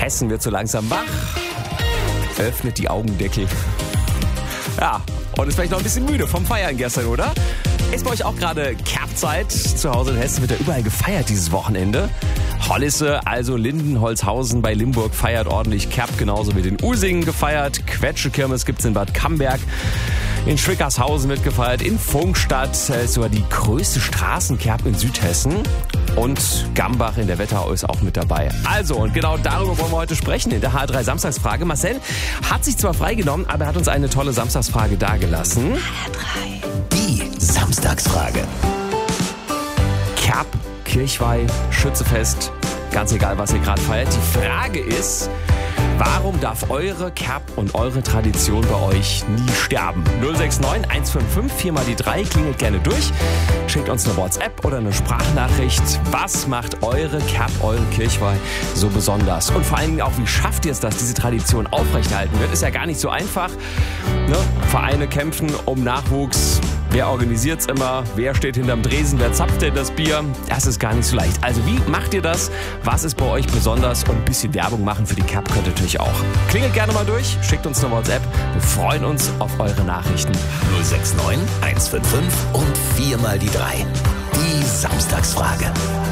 Hessen wird so langsam wach. Öffnet die Augendeckel. Ja, und ist vielleicht noch ein bisschen müde vom Feiern gestern, oder? Ist bei euch auch gerade Kerbzeit? Zu Hause in Hessen wird ja überall gefeiert dieses Wochenende. Hollisse, also Lindenholzhausen bei Limburg, feiert ordentlich Kerb, genauso wie in Usingen gefeiert. Quetschekirmes gibt's in Bad Camberg. In Schwickershausen wird gefeiert, in Funkstadt ist sogar die größte Straßenkerb in Südhessen. Und Gambach in der Wetterau ist auch mit dabei. Also, und genau darüber wollen wir heute sprechen in der H3 Samstagsfrage. Marcel hat sich zwar freigenommen, aber er hat uns eine tolle Samstagsfrage dagelassen. Die Samstagsfrage. Kerb, Kirchweih, Schützefest, ganz egal, was ihr gerade feiert. Die Frage ist, warum darf eure Kerb und eure Tradition bei euch nie sterben? 069 155 4 mal die 3, klingelt gerne durch. Schickt uns eine WhatsApp oder eine Sprachnachricht. Was macht eure Kerb, eure Kirchweih so besonders? Und vor allen Dingen auch, wie schafft ihr es, dass diese Tradition aufrechterhalten wird? Ist ja gar nicht so einfach. Ne? Vereine kämpfen um Nachwuchs. Wer organisiert's immer? Wer steht hinterm Dresen? Wer zapft denn das Bier? Das ist gar nicht so leicht. Also wie macht ihr das? Was ist bei euch besonders? Und ein bisschen Werbung machen für die Kerb könnt ihr natürlich auch. Klingelt gerne mal durch, schickt uns eine WhatsApp. Wir freuen uns auf eure Nachrichten. 069 155 und 4 mal die 3. Die Samstagsfrage.